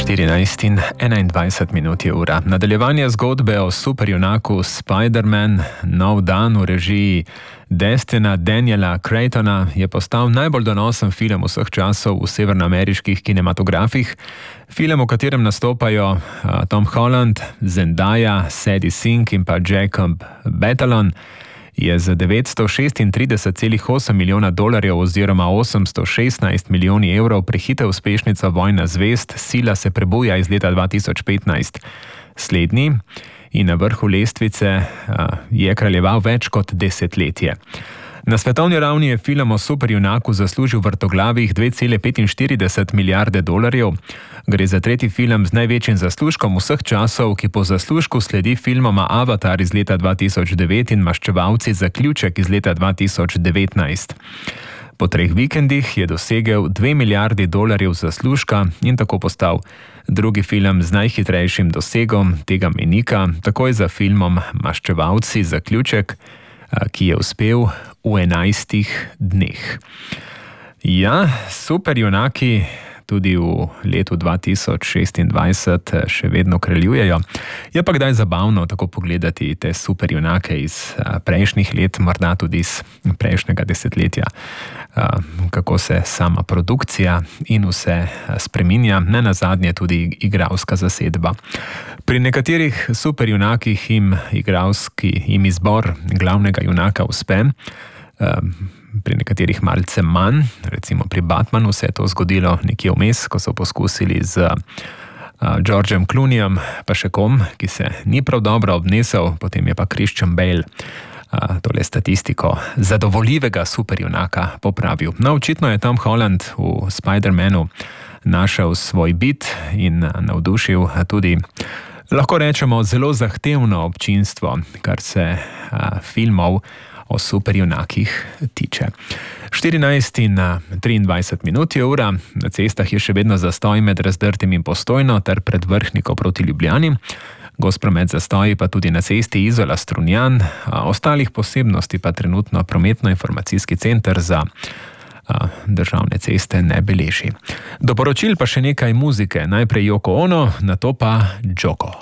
14:21 je ura. Nadaljevanje zgodbe o superjunaku Spider-Man, Nov dan v režiji Destina Daniela Craytona, je postal najbolj donosen film vseh časov v severnoameriških kinematografih. Film, v katerem nastopajo Tom Holland, Zendaya, Sadie Sink in pa Jacob Batalon, je z 936,8 milijona dolarjev oziroma 816 milijoni evrov prehitel uspešnico Vojna zvezd Sila se prebuja iz leta 2015. Slednji in na vrhu lestvice je kraljeval več kot desetletje. Na svetovni ravni je film o superjunaku zaslužil vrtoglavih 2,45 milijarde dolarjev. Gre za tretji film z največjim zaslužkom vseh časov, ki po zaslužku sledi filmoma Avatar iz leta 2009 in Maščevalci zaključek iz leta 2019. Po 3 vikendih je dosegel 2 milijardi dolarjev zaslužka in tako postal drugi film z najhitrejšim dosegom tega mejnika, takoj za filmom Maščevalci zaključek, ki je uspel v 11 dneh. Ja, superjunaki tudi v letu 2026 še vedno kraljujejo. Je pa kdaj zabavno tako pogledati te superjunake iz prejšnjih let, morda tudi iz prejšnjega desetletja, kako se sama produkcija in vse spreminja, ne nazadnje tudi igralska zasedba. Pri nekaterih superjunakih jim izbor glavnega junaka uspe, pri nekaterih malce manj, recimo pri Batmanu se je to zgodilo nekje vmes, ko so poskusili z Georgeom Clooneyjem, pa še kom, ki se ni prav dobro obnesel, potem je pa Christian Bale tole statistiko zadovoljivega superjunaka popravil. No, očitno je Tom Holland v Spider-Manu našel svoj bit in navdušil tudi, lahko rečemo, zelo zahtevno občinstvo, kar se filmov o superjunakih tiče. 14:23 je ura, na cestah je še vedno zastoj med Razdrtim in Postojno ter pred Vrhniko proti Ljubljani. Gost promet zastoji pa tudi na cesti Izola-Strunjan, ostalih posebnosti pa trenutno prometno-informacijski center za državne ceste ne beleži. Do poročil pa še nekaj muzike, najprej Yoko Ono, nato pa Djoko.